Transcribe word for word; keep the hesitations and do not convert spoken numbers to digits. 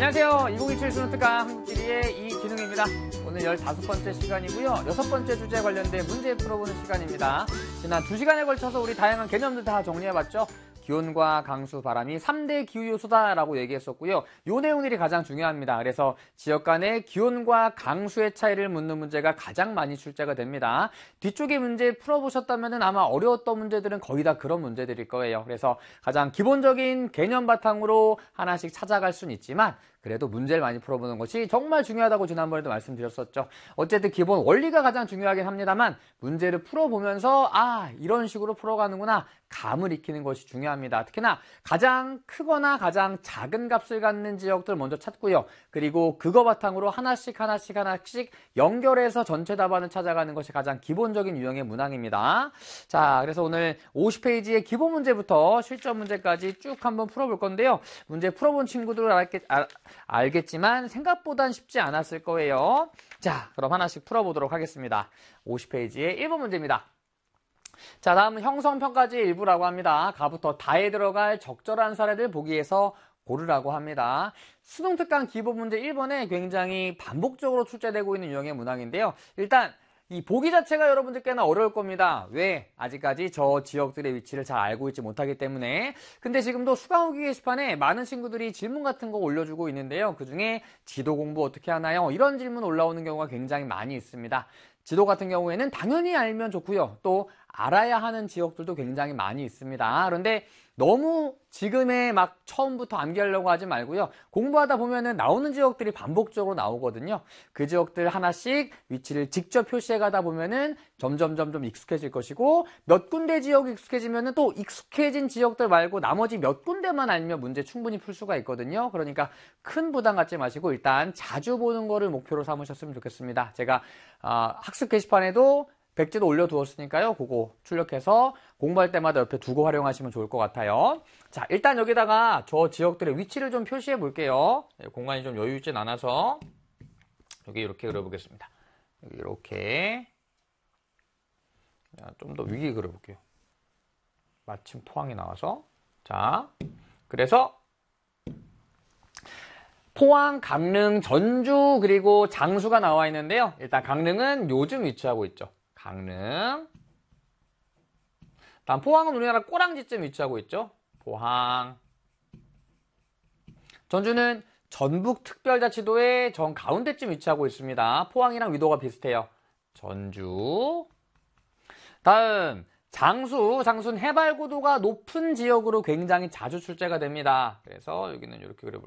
안녕하세요. 이공이칠 수능특강 한국지리의 이진웅입니다. 오늘 열다섯 번째 시간이고요. 여섯 번째 주제에 관련된 문제 풀어보는 시간입니다. 지난 두 시간에 걸쳐서 우리 다양한 개념들 다 정리해봤죠. 기온과 강수, 바람이 삼 대 기후 요소다라고 얘기했었고요. 이 내용들이 가장 중요합니다. 그래서 지역 간의 기온과 강수의 차이를 묻는 문제가 가장 많이 출제가 됩니다. 뒤쪽에 문제 풀어보셨다면 아마 어려웠던 문제들은 거의 다 그런 문제들일 거예요. 그래서 가장 기본적인 개념 바탕으로 하나씩 찾아갈 수는 있지만 그래도 문제를 많이 풀어보는 것이 정말 중요하다고 지난번에도 말씀드렸었죠. 어쨌든 기본 원리가 가장 중요하긴 합니다만 문제를 풀어보면서 아 이런 식으로 풀어가는구나 감을 익히는 것이 중요합니다. 특히나 가장 크거나 가장 작은 값을 갖는 지역들 먼저 찾고요. 그리고 그거 바탕으로 하나씩 하나씩 하나씩 연결해서 전체 답안을 찾아가는 것이 가장 기본적인 유형의 문항입니다. 자, 그래서 오늘 오십 페이지의 기본 문제부터 실전 문제까지 쭉 한번 풀어볼 건데요. 문제 풀어본 친구들은 알겠, 알, 알겠지만 생각보단 쉽지 않았을 거예요. 자, 그럼 하나씩 풀어보도록 하겠습니다. 오십 페이지의 일 번 문제입니다. 자, 다음은 형성평가지의 일부라고 합니다. 가부터 다에 들어갈 적절한 사례를 보기 위해서 고르라고 합니다. 수능특강 기본 문제 일 번에 굉장히 반복적으로 출제되고 있는 유형의 문항인데요. 일단 이 보기 자체가 여러분들께는 어려울 겁니다. 왜? 아직까지 저 지역들의 위치를 잘 알고 있지 못하기 때문에. 근데 지금도 수강후기 게시판에 많은 친구들이 질문 같은 거 올려주고 있는데요. 그중에 지도 공부 어떻게 하나요? 이런 질문 올라오는 경우가 굉장히 많이 있습니다. 지도 같은 경우에는 당연히 알면 좋고요. 또 알아야 하는 지역들도 굉장히 많이 있습니다. 그런데 너무 지금에 막 처음부터 암기하려고 하지 말고요. 공부하다 보면은 나오는 지역들이 반복적으로 나오거든요. 그 지역들 하나씩 위치를 직접 표시해 가다 보면은 점점 점점 익숙해질 것이고 몇 군데 지역이 익숙해지면은 또 익숙해진 지역들 말고 나머지 몇 군데만 알면 문제 충분히 풀 수가 있거든요. 그러니까 큰 부담 갖지 마시고 일단 자주 보는 거를 목표로 삼으셨으면 좋겠습니다. 제가 어, 학습 게시판에도 백지도 올려두었으니까요. 그거 출력해서 공부할 때마다 옆에 두고 활용하시면 좋을 것 같아요. 자, 일단 여기다가 저 지역들의 위치를 좀 표시해 볼게요. 공간이 좀 여유 있진 않아서 여기 이렇게 그려보겠습니다. 여기 이렇게 좀 더 위에 그려볼게요. 마침 포항이 나와서 자, 그래서 포항, 강릉, 전주 그리고 장수가 나와 있는데요. 일단 강릉은 요즘 위치하고 있죠. 강릉. 다음 포항은 우리나라 꼬랑지쯤 위치하고 있죠. 포항. 전주는 전북특별자치도의 정 가운데쯤 위치하고 있습니다. 포항이랑 위도가 비슷해요. 전주. 다음 장수. 장수는 해발 고도가 높은 지역으로 굉장히 자주 출제가 됩니다. 그래서 여기는 이렇게 그려볼게요.